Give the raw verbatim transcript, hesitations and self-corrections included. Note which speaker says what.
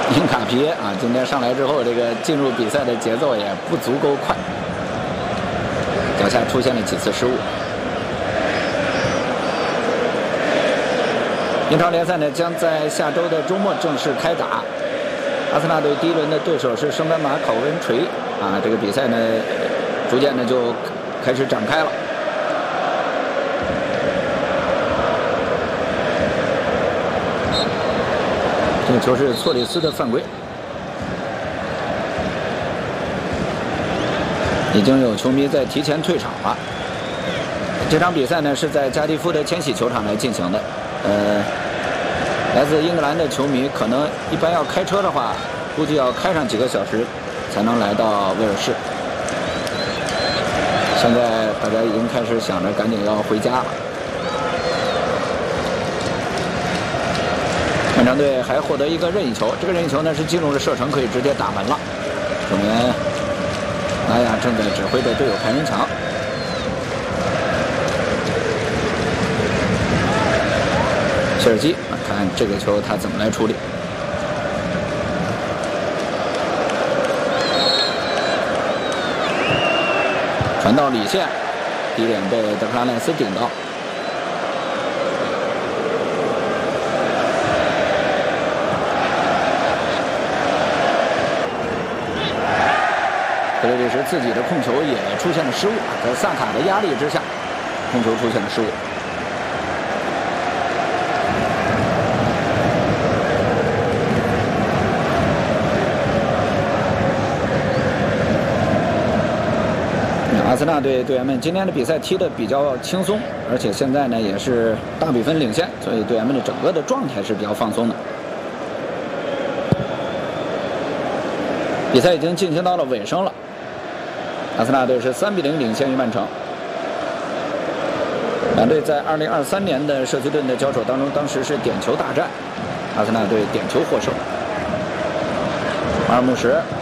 Speaker 1: 因卡皮啊，今天上来之后，这个进入比赛的节奏也不足够快，脚下出现了几次失误。英超联赛呢将在下周的周末正式开打。阿森纳队第一轮的对手是圣班马考温锤啊，这个比赛呢逐渐的就开始展开了。这个球是错里斯的犯规，已经有球迷在提前退场了。这场比赛呢是在加迪夫的千禧球场来进行的，呃，来自英格兰的球迷可能一般要开车的话，估计要开上几个小时才能来到威尔士。现在大家已经开始想着赶紧要回家了。曼城队还获得一个任意球，这个任意球呢是进入了射程，可以直接打门了。说明拉亚正在指挥着队友排人墙。切尔西看这个球他怎么来处理。传到里线，低点被德克拉赖斯顶到。格雷利什自己的控球也出现了失误，在萨卡的压力之下，控球出现了失误。阿森纳队队员们今天的比赛踢得比较轻松，而且现在呢也是大比分领先，所以队员们的整个的状态是比较放松的。比赛已经进行到了尾声了，阿森纳队是三比零领先于曼城。两队在二零二三年的社区盾的交手当中，当时是点球大战，阿森纳队点球获胜。马尔穆什